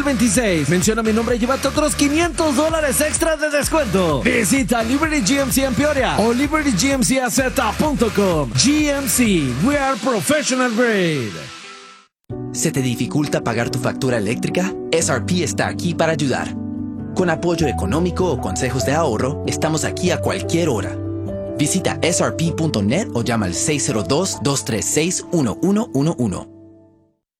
2026. Menciona mi nombre y llévate otros $500 extra de descuento. Visita Liberty GMC en Peoria o libertygmcaz.com. GMC, we are professional grade. ¿Se te dificulta pagar tu factura eléctrica? SRP está aquí para ayudar. Con apoyo económico o consejos de ahorro, estamos aquí a cualquier hora. Visita srp.net o llama al 602-236-1111.